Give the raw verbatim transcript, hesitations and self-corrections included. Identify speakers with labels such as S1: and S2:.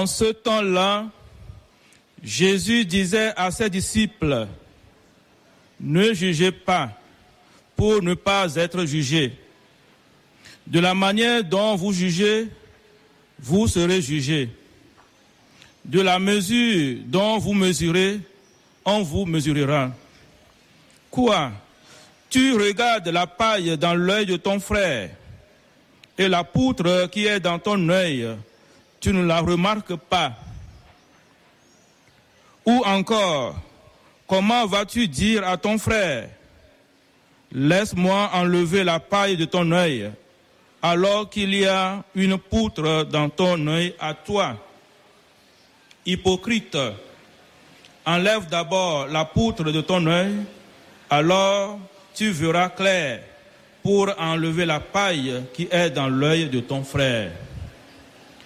S1: En ce temps-là, Jésus disait à ses disciples, « Ne jugez pas pour ne pas être jugés. De la manière dont vous jugez, vous serez jugés. De la mesure dont vous mesurez, on vous mesurera. Quoi? Tu regardes la paille dans l'œil de ton frère et la poutre qui est dans ton œil, tu ne la remarques pas. Ou encore, comment vas-tu dire à ton frère, laisse-moi enlever la paille de ton œil, alors qu'il y a une poutre dans ton œil à toi? Hypocrite, enlève d'abord la poutre de ton œil, alors tu verras clair pour enlever la paille qui est dans l'œil de ton frère.